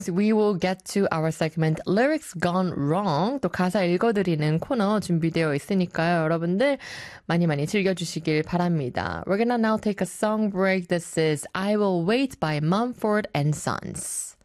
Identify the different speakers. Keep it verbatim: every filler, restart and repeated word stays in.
Speaker 1: We will get to our segment Lyrics Gone Wrong. 또 가사 읽어드리는 코너 준비되어 있으니까요. 여러분들 많이 많이 즐겨주시길 바랍니다. We're gonna now take a song break. This is I Will Wait by Mumford and Sons.